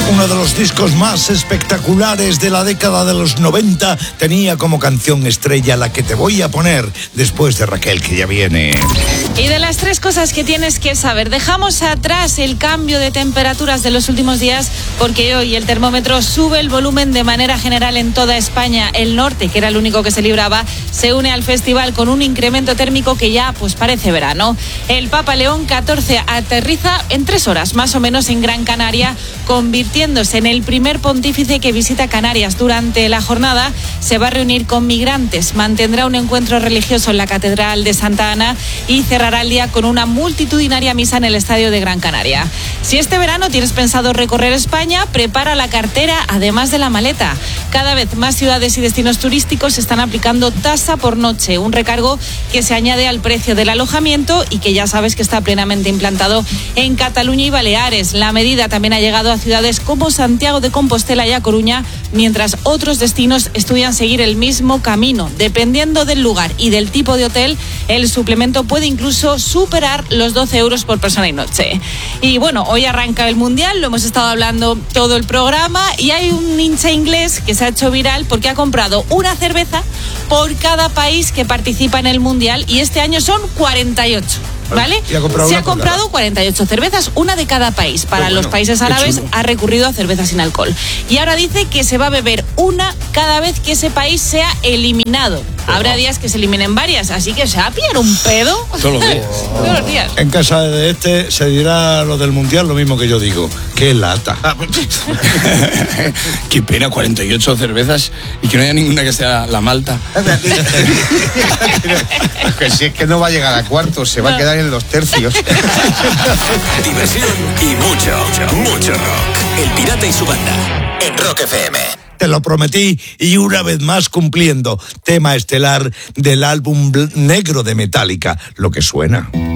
Uno de los discos más espectaculares de la década de los 90 tenía como canción estrella La que te voy a poner, después de Raquel, que ya viene. Y de las 3 cosas que tienes que saber, dejamos atrás el cambio de temperaturas de los últimos días, porque hoy el termómetro sube el volumen de manera general en toda España. El norte, que era el único que se libraba, se une al festival con un incremento térmico que ya pues parece verano. El Papa León XIV aterriza en 3 horas más o menos en Gran Canaria, convirtiéndose en el primer pontífice que visita Canarias. Durante la jornada se va a reunir con migrantes, mantendrá un encuentro religioso en la Catedral de Santa Ana y cerrará el día con una multitudinaria misa en el Estadio de Gran Canaria. Si este verano tienes pensado recorrer España, prepara la cartera además de la maleta. Cada vez más ciudades y destinos turísticos están aplicando tasa por noche, un recargo que se añade al precio del alojamiento y que ya sabes que está plenamente implantado en Cataluña y Baleares. La medida también ha llegado a ciudades como Santiago de Compostela y A Coruña, mientras otros destinos estudian seguir el mismo camino. Dependiendo del lugar y del tipo de hotel, el suplemento puede incluso superar los 12 euros por persona y noche. Y bueno, hoy arranca el Mundial, lo hemos estado hablando todo el programa, y hay un hincha inglés que se ha hecho viral porque ha comprado una cerveza por cada país que participa en el Mundial, y este año son 48. ¿Vale? Se ha comprado 48 cervezas, una de cada país. Para los países árabes ha recurrido a cerveza sin alcohol. Y ahora dice que se va a beber una cada vez que ese país sea eliminado. Habrá días que se eliminen varias, así que se va a pillar un pedo todos los días. Todos los días. En casa de este se dirá lo del Mundial lo mismo que yo digo. ¡Qué lata! Qué pena, 48 cervezas y que no haya ninguna que sea la malta. Que si es que no va a llegar a cuartos, se va a quedar en los tercios. Diversión y mucho rock. El Pirata y su banda en Rock FM. Te lo prometí y una vez más cumpliendo. Tema estelar del álbum negro de Metallica, lo que suena.